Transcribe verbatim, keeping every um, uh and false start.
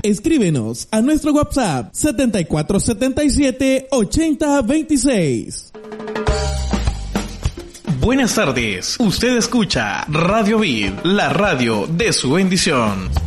Escríbenos a nuestro WhatsApp setenta y cuatro setenta y siete ochenta veintiséis. Buenas tardes, usted escucha Radio Vid, la radio de su bendición.